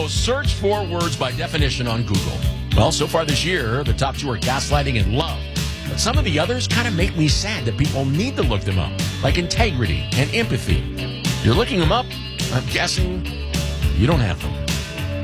Search 4 words by definition on Google. Well, so far this year, the top 2 are gaslighting and love. But some of the others kind of make me sad that people need to look them up, like integrity and empathy. You're looking them up? I'm guessing you don't have them.